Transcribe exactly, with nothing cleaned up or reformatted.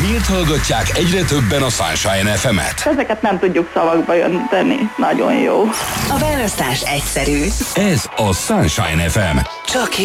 Miért hallgatják egyre többen a Sunshine ef emet? Ezeket nem tudjuk szavakba önteni. Nagyon jó. A választás egyszerű. Ez a Sunshine ef em. Csak